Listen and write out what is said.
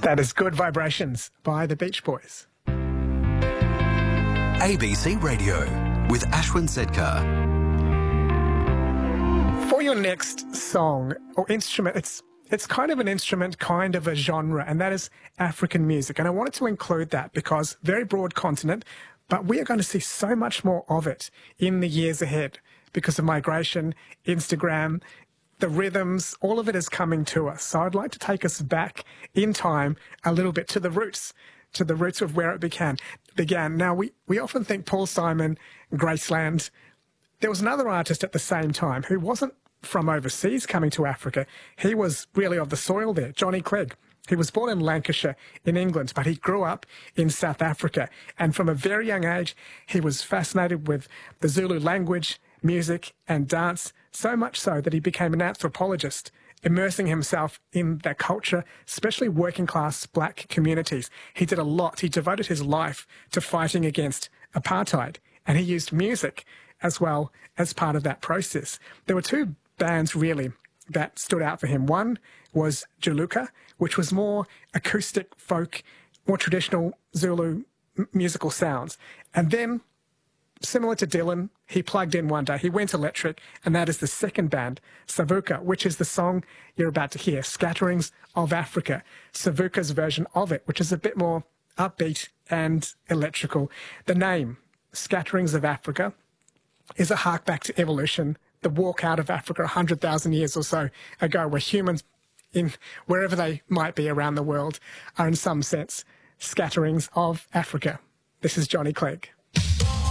That is Good Vibrations by the Beach Boys. ABC Radio with Ashwin Sedkar. For your next song or instrument, it's kind of an instrument, kind of a genre, and that is African music. And I wanted to include that because very broad continent, but we are going to see so much more of it in the years ahead because of migration, Instagram, the rhythms, all of it is coming to us. So I'd like to take us back in time a little bit to the roots of where it began. Now, we often think Paul Simon, Graceland. There was another artist at the same time who wasn't from overseas coming to Africa. He was really of the soil there, Johnny Clegg. He was born in Lancashire in England, but he grew up in South Africa. And from a very young age, he was fascinated with the Zulu language, music and dance, so much so that he became an anthropologist, immersing himself in their culture, especially working class black communities. He did a lot. He devoted his life to fighting against apartheid, and he used music as well as part of that process. There were two bands really that stood out for him. One was Juluka, which was more acoustic, folk, more traditional Zulu musical sounds. And then, similar to Dylan, he plugged in one day. He went electric, and that is the second band, Savuka, which is the song you're about to hear, Scatterings of Africa. Savuka's version of it, which is a bit more upbeat and electrical. The name, Scatterings of Africa, is a hark back to evolution, the walk out of Africa 100,000 years or so ago, where humans, in wherever they might be around the world, are in some sense scatterings of Africa. This is Johnny Clegg.